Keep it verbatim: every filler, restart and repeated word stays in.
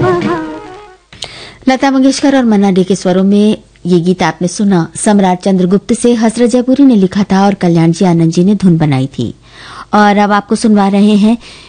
लता मंगेशकर और मन्ना डे के स्वरों में ये गीत आपने सुना। सम्राट चंद्रगुप्त से हसरत जयपुरी ने लिखा था और कल्याण जी आनंद जी ने धुन बनाई थी। और अब आपको सुनवा रहे हैं